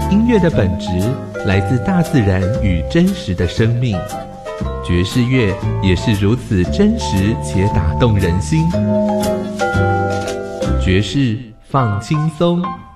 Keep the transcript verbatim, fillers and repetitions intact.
音乐的本质来自大自然与真实的生命，爵士乐也是如此真实且打动人心。爵士放轻松。